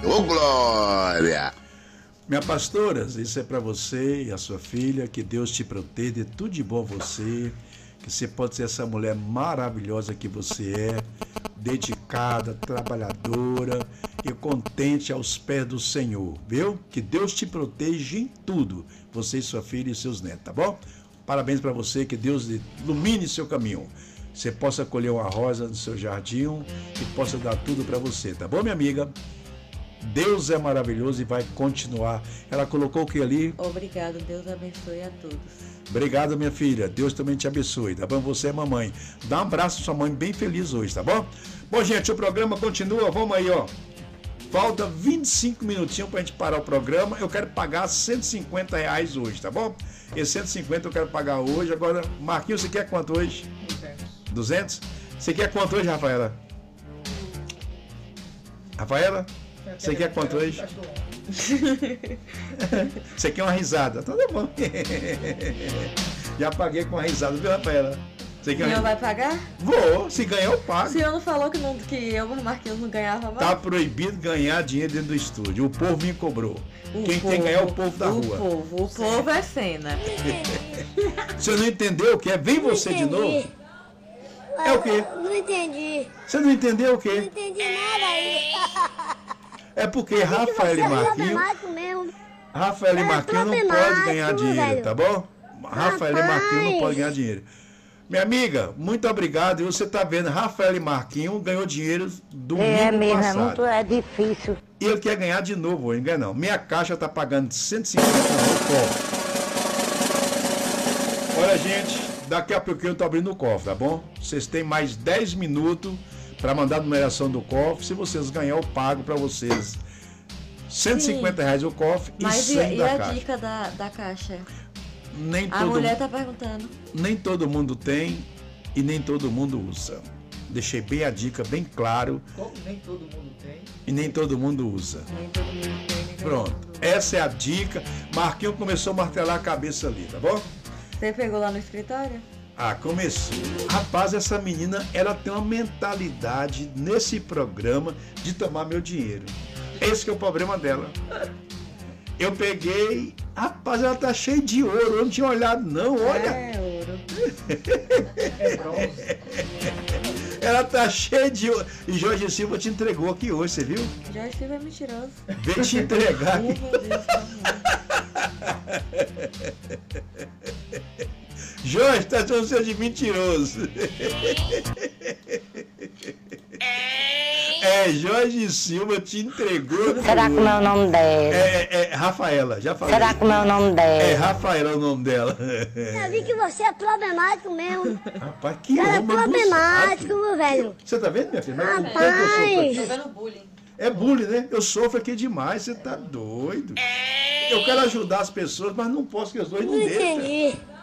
Ô, glória! Minha pastora, isso é para você e a sua filha, que Deus te proteja, dê tudo de bom a você, que você pode ser essa mulher maravilhosa que você é, dedicada, trabalhadora e contente aos pés do Senhor, viu? Que Deus te proteja em tudo, você e sua filha e seus netos, tá bom? Parabéns para você, que Deus ilumine seu caminho. Você possa colher uma rosa no seu jardim e possa dar tudo para você, tá bom, minha amiga? Deus é maravilhoso e vai continuar. Ela colocou o que ali? Obrigado, Deus abençoe a todos. Obrigado, minha filha. Deus também te abençoe, tá bom? Você é mamãe. Dá um abraço à sua mãe bem feliz hoje, tá bom? Bom, gente, o programa continua. Vamos aí, ó. Falta 25 minutinhos pra gente parar o programa. Eu quero pagar R$150 hoje, tá bom? Esse 150 eu quero pagar hoje. Agora, Marquinhos, você quer quanto hoje? 200? Você quer quanto hoje, Rafaela? Rafaela? Você quer quanto hoje? Você quer uma risada? Então tá bom. Já paguei com uma risada, viu, Rafaela? Você quer Não vai pagar? Vou, se ganhar eu pago. O senhor não falou que eu, Marquinhos, não ganhava mais? Tá proibido ganhar dinheiro dentro do estúdio. O povo me cobrou. Quem tem que ganhar é o povo da rua. O povo é cena. Você não entendeu o que é? Vem você de novo. É o quê? Não entendi. Você não entendeu o quê? Não entendi nada aí. É porque Rafael e Marquinhos não pode ganhar dinheiro, tá bom? Rafael e Marquinhos não podem ganhar dinheiro. Minha amiga, muito obrigado. E você tá vendo, Rafael e Marquinhos ganhou dinheiro domingo passado. É difícil. E ele quer ganhar de novo, não ganha não. Minha caixa tá pagando 150 no cofre. Olha, gente, daqui a pouquinho eu tô abrindo o cofre, tá bom? Vocês têm mais 10 minutos para mandar a numeração do cofre. Se vocês ganhar, eu pago para vocês R$150 o cofre. Mas e 100 e da a caixa. dica da caixa? Nem A todo, mulher tá perguntando. nem todo mundo tem e nem todo mundo usa. Deixei bem a dica, bem claro. Como nem todo mundo tem. E nem todo mundo usa. Nem todo mundo tem, nem todo Pronto, mundo usa. essa é a dica. Marquinhos começou a martelar a cabeça ali, tá bom? Você pegou lá no escritório? Ah, começou. Rapaz, essa menina, ela tem uma mentalidade nesse programa de tomar meu dinheiro. Esse que é o problema dela. Eu peguei, rapaz, ela tá cheia de ouro, eu não tinha olhado não, olha. É ouro. É bronze. Ela tá cheia de ouro. E Jorge Silva te entregou aqui hoje, você viu? Já estive mentiroso. Veio te entregar aqui. Meu Deus, tá Jorge, tá achando você de mentiroso. É, Jorge Silva te entregou. Será que é o nome dela? É Rafaela, já falei. Será que é o nome dela? É Rafaela é o nome dela. Eu vi que você é problemático mesmo. Rapaz, que Ela é homem problemático, abusado. meu velho. Você tá vendo, minha filha? Mas Rapaz. tanto eu sofro aqui. Jogando bullying. É bullying, né? Eu sofro aqui demais, você tá doido. Eu quero ajudar as pessoas, mas não posso que os dois não Não deixam. entendi.